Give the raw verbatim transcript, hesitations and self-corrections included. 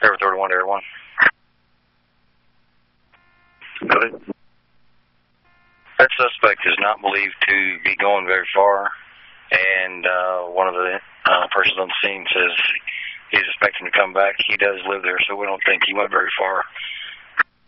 Air thirty-one to Air one. Go ahead. That suspect is not believed to be going very far, and uh, one of the uh, persons on the scene says he's expecting to come back. He does live there, so we don't think he went very far.